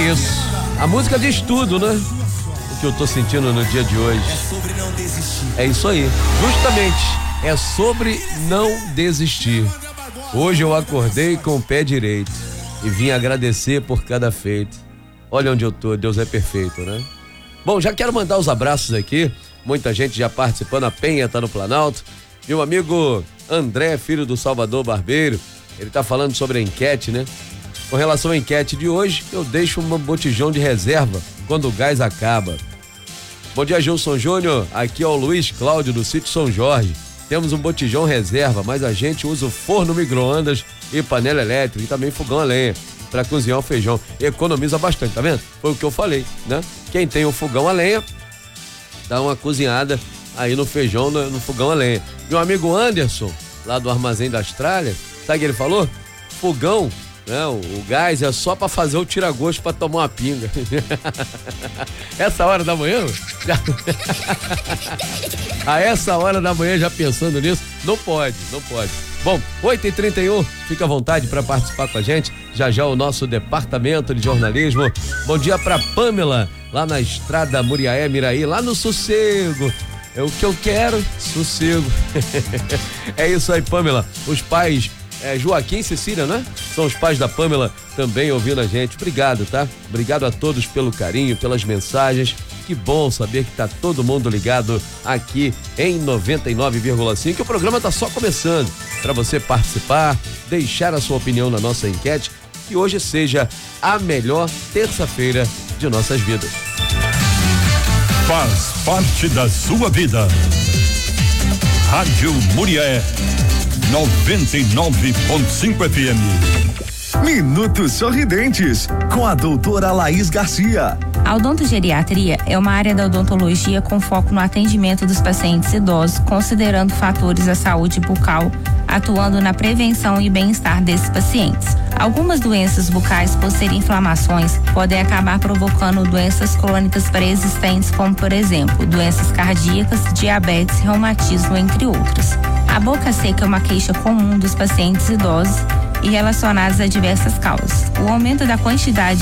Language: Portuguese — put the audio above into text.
isso. A música diz tudo, né? O que eu tô sentindo no dia de hoje. É sobre não desistir. É isso aí. Justamente. É sobre não desistir. Hoje eu acordei com o pé direito e vim agradecer por cada feito. Olha onde eu tô, Deus é perfeito, né? Bom, já quero mandar os abraços aqui. Muita gente já participando, a Penha tá no Planalto. Meu amigo André, filho do Salvador Barbeiro, ele tá falando sobre a enquete, né? Com relação à enquete de hoje, eu deixo um botijão de reserva quando o gás acaba. Bom dia, Gilson Júnior. Aqui é o Luiz Cláudio do sítio São Jorge. Temos um botijão reserva, mas a gente usa o forno micro-ondas e panela elétrica e também fogão a lenha para cozinhar o feijão. Economiza bastante, tá vendo? Foi o que eu falei, né? Quem tem o fogão a lenha, dá uma cozinhada aí no feijão, no fogão a lenha. Meu amigo Anderson, lá do Armazém da Austrália, sabe o que ele falou? Fogão, né? O gás é só para fazer o tira-gosto, para tomar uma pinga. Essa hora da manhã? A essa hora da manhã já pensando nisso? Não pode. Bom, 8h31, fica à vontade para participar com a gente. Já o nosso departamento de jornalismo. Bom dia para Pamela, lá na estrada Muriaé-Miraí, lá no Sossego. É o que eu quero, sossego. É isso aí, Pamela. Os pais Joaquim e Cecília, né? São os pais da Pamela também ouvindo a gente. Obrigado, tá? Obrigado a todos pelo carinho, pelas mensagens. Que bom saber que tá todo mundo ligado aqui em 99,5. O programa tá só começando. Para você participar, deixar a sua opinião na nossa enquete, que hoje seja a melhor terça-feira de nossas vidas. Faz parte da sua vida. Rádio Muriaé 99.5 FM. Minutos Sorridentes, com a doutora Laís Garcia. A odontogeriatria é uma área da odontologia com foco no atendimento dos pacientes idosos, considerando fatores da saúde bucal, atuando na prevenção e bem-estar desses pacientes. Algumas doenças bucais, por serem inflamações, podem acabar provocando doenças crônicas pré-existentes, como, por exemplo, doenças cardíacas, diabetes, reumatismo, entre outras. A boca seca é uma queixa comum dos pacientes idosos e relacionadas a diversas causas. O aumento da quantidade